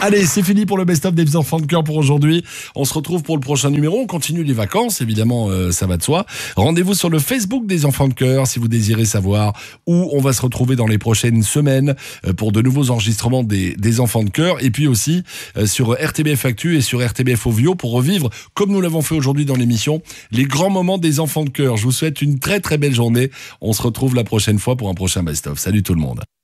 Allez, c'est fini pour le best-of des enfants de cœur pour aujourd'hui. On se retrouve pour le prochain numéro. On continue les vacances, évidemment, ça va de soi. Rendez-vous sur le Facebook des enfants de cœur si vous désirez savoir où on va se retrouver dans les prochaines semaines pour de nouveaux enregistrements des enfants de cœur. Et puis aussi sur RTBF Actu et sur RTBF Ovio pour revivre, comme nous l'avons fait aujourd'hui dans l'émission, les grands moments des enfants de cœur. Je vous souhaite une très très belle journée. On se retrouve la prochaine fois pour un prochain best-of. Salut tout le monde.